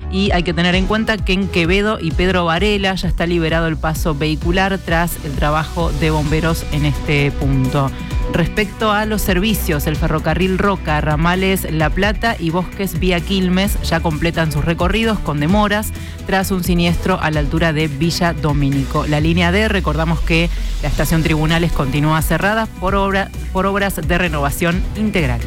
Y hay que tener en cuenta que en Quevedo y Pedro Varela ya está liberado el paso vehicular tras el trabajo de bomberos en este punto. Respecto a los servicios, el ferrocarril Roca, ramales La Plata y Bosques vía Quilmes ya completan sus recorridos con demoras tras un siniestro a la altura de Villa Domínico. La línea D, recordamos que la estación Tribunales continúa cerrada por obras de renovación integral.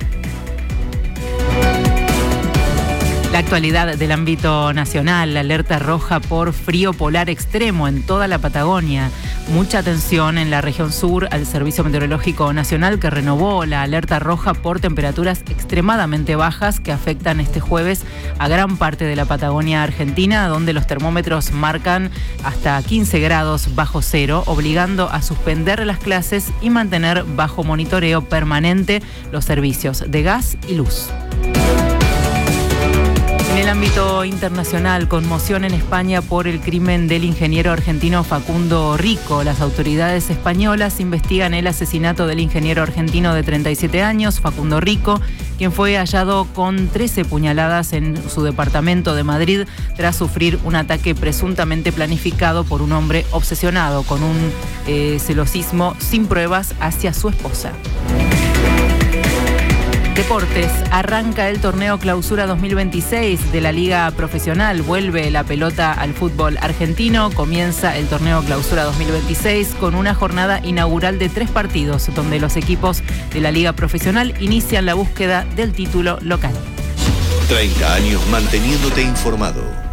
La actualidad del ámbito nacional, la alerta roja por frío polar extremo en toda la Patagonia. Mucha atención en la región sur al Servicio Meteorológico Nacional, que renovó la alerta roja por temperaturas extremadamente bajas que afectan este jueves a gran parte de la Patagonia argentina, donde los termómetros marcan hasta 15 grados bajo cero, obligando a suspender las clases y mantener bajo monitoreo permanente los servicios de gas y luz. En el ámbito internacional, conmoción en España por el crimen del ingeniero argentino Facundo Rico. Las autoridades españolas investigan el asesinato del ingeniero argentino de 37 años, Facundo Rico, quien fue hallado con 13 puñaladas en su departamento de Madrid tras sufrir un ataque presuntamente planificado por un hombre obsesionado con un celosismo sin pruebas hacia su esposa. Deportes, arranca el torneo Clausura 2026 de la Liga Profesional, vuelve la pelota al fútbol argentino, comienza el torneo Clausura 2026 con una jornada inaugural de 3 partidos, donde los equipos de la Liga Profesional inician la búsqueda del título local. 30 años manteniéndote informado.